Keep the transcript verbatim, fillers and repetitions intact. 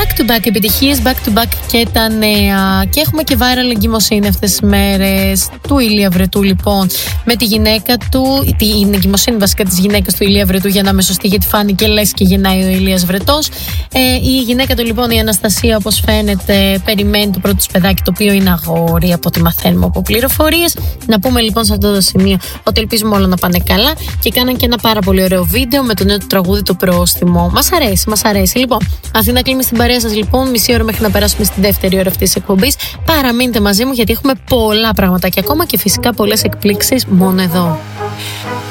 back to back επιτυχίες, back to back και τα νέα. Και έχουμε και viral εγκυμοσύνη αυτές τις μέρες του Ηλία Βρετού, λοιπόν, με τη γυναίκα του, την εγκυμοσύνη βασικά της γυναίκας του Ηλία Βρετού, για να είμαι σωστή, γιατί φάνηκε λες και γεννάει ο Ηλίας Βρετός. Ε, η γυναίκα του, λοιπόν, η Αναστασία, όπως φαίνεται, περιμένει το πρώτο της παιδάκι, το οποίο είναι αγόρι, από ό,τι μαθαίνουμε από πληροφορίες. Να πούμε λοιπόν σε αυτό το σημείο ότι ελπίζουμε όλα να πάνε καλά, και κάναν και ένα πάρα πολύ ωραίο βίντεο με το νέο του τραγούδι, το Πρόστιμο. Μας αρέσει, μας αρέσει. Λοιπόν, Αθήνα κλείνει στην παρέα σας, λοιπόν, μισή ώρα μέχρι να περάσουμε στη δεύτερη ώρα αυτής της εκπομπής. Παραμείνετε μαζί μου, γιατί έχουμε πολλά πραγματάκια ακόμα και φυσικά πολλές εκπλήξεις μόνο εδώ.